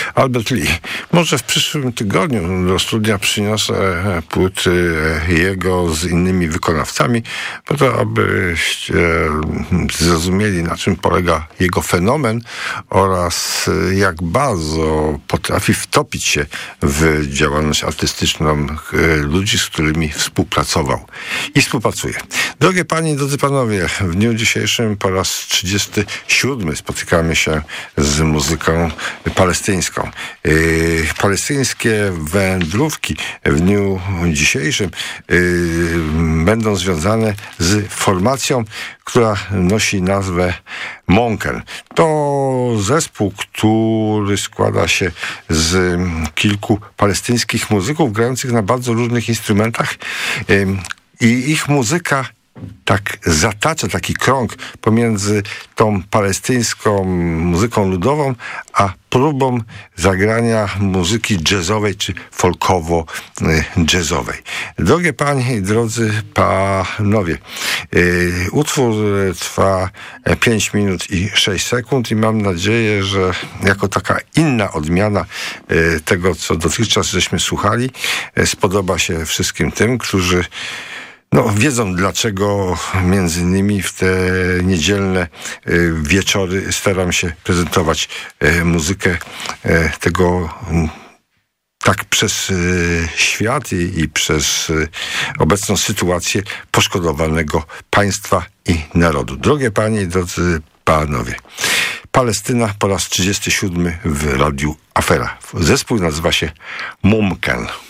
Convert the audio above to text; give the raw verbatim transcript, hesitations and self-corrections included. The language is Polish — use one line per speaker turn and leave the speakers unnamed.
Albert Lee. Może w przyszłym tygodniu do studia przyniosę płyty jego z innymi wykonawcami, po to, abyście zrozumieli, na czym polega jego fenomen oraz jak bardzo potrafi wtopić się w działalność artystyczną ludzi, z którymi współpracował i współpracuje. Drogie panie i drodzy panowie, w dniu dzisiejszym po raz trzydziesty siódmy spotykamy się z muzyką palestyńską. Yy, palestyńskie wędrówki w dniu dzisiejszym yy, będą związane z formacją, która nosi nazwę Monken. To zespół, który składa się z kilku palestyńskich muzyków grających na bardzo różnych instrumentach yy, i ich muzyka tak zatacza taki krąg pomiędzy tą palestyńską muzyką ludową, a próbą zagrania muzyki jazzowej czy folkowo-jazzowej. Drogie panie i drodzy panowie, utwór trwa pięć minut i sześć sekund i mam nadzieję, że jako taka inna odmiana tego, co dotychczas żeśmy słuchali, spodoba się wszystkim tym, którzy No, wiedzą, dlaczego między innymi w te niedzielne y, wieczory staram się prezentować y, muzykę y, tego y, tak przez y, świat i, i przez y, obecną sytuację poszkodowanego państwa i narodu. Drogie panie i drodzy panowie, Palestyna po raz trzydziesty siódmy w Radiu Afera. Zespół nazywa się Monken.